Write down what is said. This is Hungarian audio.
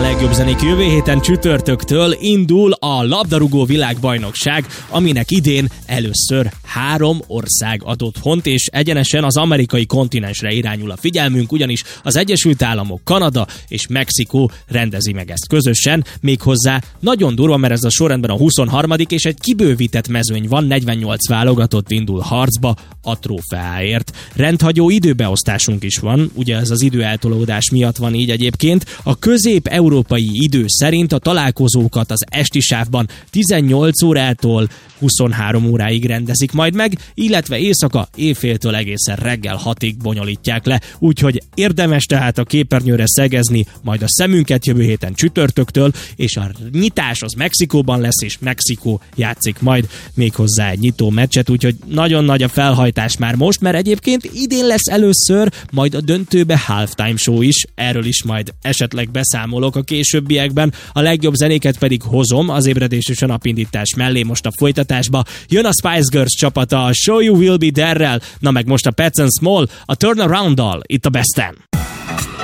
legjobb zenék. Jövő héten csütörtöktől indul a labdarúgó világbajnokság, aminek idén először 3 ország ad otthont, és egyenesen az amerikai kontinensre irányul a figyelmünk, ugyanis az Egyesült Államok, Kanada és Mexikó rendezi meg ezt közösen, méghozzá nagyon durva, mert ez a sorrendben a 23. és egy kibővített mezőny van, 48 válogatott indul harcba a trófeáért. Rendhagyó időbeosztásunk is van, ugye ez az időeltolódás miatt van így egyébként. A közép-európai idő szerint a találkozókat az esti sávban 18 órától 23 óráig rendezik majd meg, illetve éjszaka éjféltől egészen reggel 6-ig bonyolítják le, úgyhogy érdemes tehát a képernyőre szegezni majd a szemünket jövő héten csütörtöktől, és a nyitás az Mexikóban lesz, és Mexikó játszik majd méghozzá egy nyitó meccset, úgyhogy nagyon nagy a felhajtás már most, mert egyébként idén lesz először majd a döntőbe halftime show is, erről is majd esetleg beszámolok a későbbiekben, a legjobb zenéket pedig hozom az ébredés és a napindítás mellé most a folytatásba. Jön a Spice Girls csapata a Show You Will Be There-rel, na meg most a Pets and Small a Turnaround-dal itt a Besten.